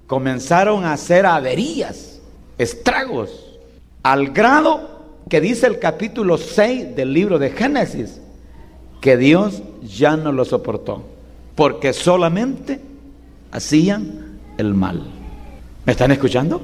comenzaron a hacer averías, estragos, al grado que dice el capítulo 6 del libro de Génesis, que Dios ya no lo soportó, porque solamente hacían el mal. ¿Me están escuchando?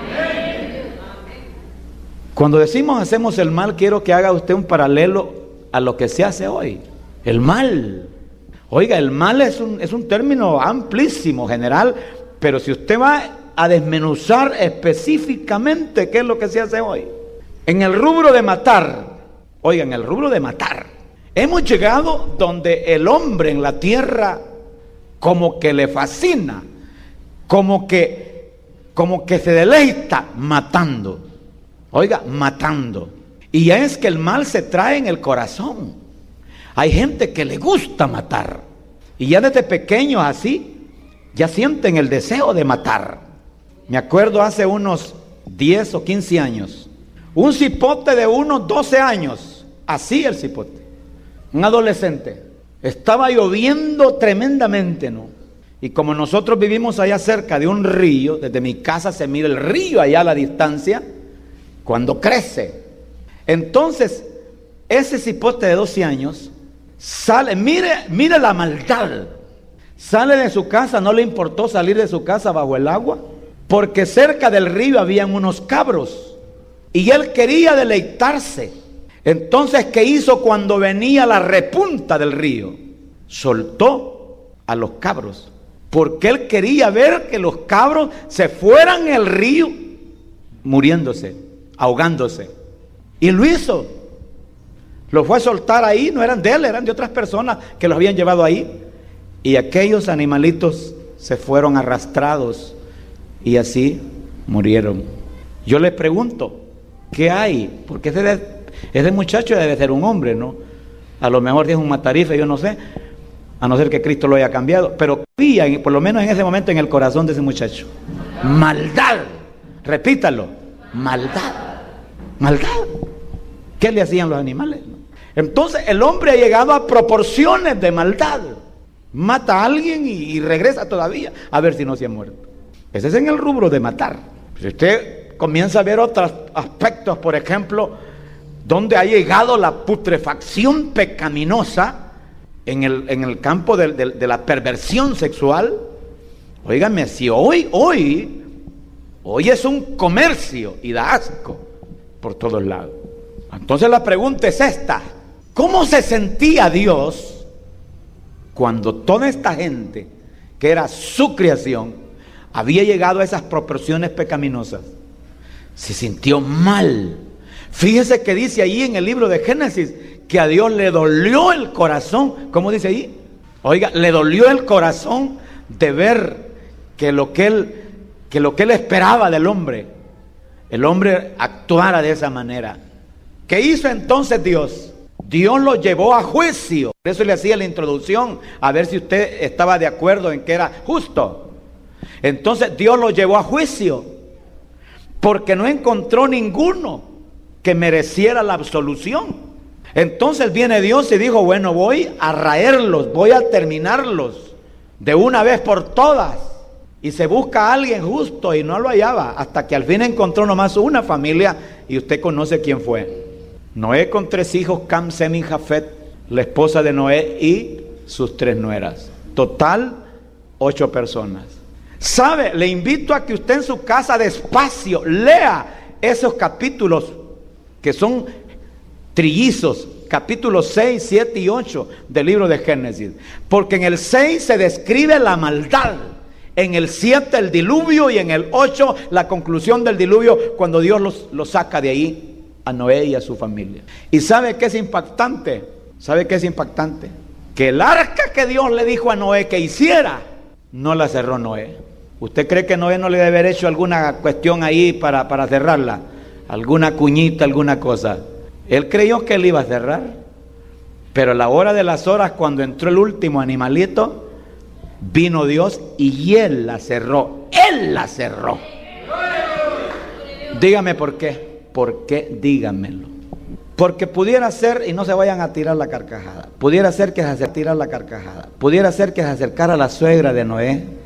Cuando decimos hacemos el mal, quiero que haga usted un paralelo a lo que se hace hoy. El mal. Oiga, el mal es un término amplísimo, general, pero si usted va a desmenuzar específicamente qué es lo que se hace hoy. En el rubro de matar, oiga, en el rubro de matar, hemos llegado donde el hombre en la tierra como que le fascina, como que se deleita matando. Oiga, matando. Y ya es que el mal se trae en el corazón. Hay gente que le gusta matar. Y ya desde pequeños así, ya sienten el deseo de matar. Me acuerdo hace unos 10 o 15 años. Un cipote de unos 12 años. Así el cipote. Un adolescente. Estaba lloviendo tremendamente, ¿no? Y como nosotros vivimos allá cerca de un río, desde mi casa se mira el río allá a la distancia, cuando crece. Entonces, ese cipote de 12 años sale, mire la maldad. Sale de su casa, no le importó salir de su casa bajo el agua, porque cerca del río habían unos cabros y él quería deleitarse. Entonces, ¿qué hizo cuando venía la repunta del río? Soltó a los cabros, porque él quería ver que los cabros se fueran en el río muriéndose, ahogándose. Y lo hizo. Lo fue a soltar ahí, no eran de él, eran de otras personas que los habían llevado ahí. Y aquellos animalitos se fueron arrastrados y así murieron. Yo les pregunto, ¿qué hay? Porque ese muchacho debe ser un hombre, ¿no? A lo mejor es un matarife, yo no sé, a no ser que Cristo lo haya cambiado. Pero había, por lo menos en ese momento, en el corazón de ese muchacho, maldad. Repítalo, maldad. Maldad. ¿Qué le hacían los animales? Entonces el hombre ha llegado a proporciones de maldad. Mata a alguien y regresa todavía a ver si no se ha muerto. Ese es en el rubro de matar. Si usted comienza a ver otros aspectos, por ejemplo, donde ha llegado la putrefacción pecaminosa en el campo de la perversión sexual. Óigame, si hoy es un comercio y da asco por todos lados. Entonces la pregunta es esta: ¿cómo se sentía Dios cuando toda esta gente, que era su creación, había llegado a esas proporciones pecaminosas? Se sintió mal. Fíjese que dice ahí en el libro de Génesis que a Dios le dolió el corazón. ¿Cómo dice ahí? Oiga, le dolió el corazón de ver que lo que él esperaba del hombre, el hombre actuara de esa manera. ¿Qué hizo entonces Dios? Dios lo llevó a juicio. Por eso le hacía la introducción, a ver si usted estaba de acuerdo en que era justo. Entonces Dios lo llevó a juicio, porque no encontró ninguno que mereciera la absolución. Entonces viene Dios y dijo, bueno, voy a raerlos, voy a terminarlos de una vez por todas. Y se busca a alguien justo y no lo hallaba, hasta que al fin encontró nomás una familia, y usted conoce quién fue. Noé con 3 hijos, Cam, Sem y Jafet, la esposa de Noé y sus 3 nueras. Total, 8 personas. ¿Sabe? Le invito a que usted en su casa despacio lea esos capítulos que son trillizos, capítulos 6, 7 y 8 del libro de Génesis. Porque en el 6 se describe la maldad, en el 7 el diluvio y en el 8 la conclusión del diluvio, cuando Dios los saca de ahí a Noé y a su familia. ¿Y sabe qué es impactante? ¿Sabe qué es impactante? Que el arca que Dios le dijo a Noé que hiciera, no la cerró Noé. ¿Usted cree que Noé no le debe haber hecho alguna cuestión ahí para cerrarla? Alguna cuñita, alguna cosa. Él creyó que él iba a cerrar, pero a la hora de las horas, cuando entró el último animalito, vino Dios y él la cerró. Él la cerró. Dígame por qué. ¿Por qué? Dígamelo. Porque pudiera ser, y no se vayan a tirar la carcajada, pudiera ser que se tirar la carcajada, pudiera ser que se acercara la suegra de Noé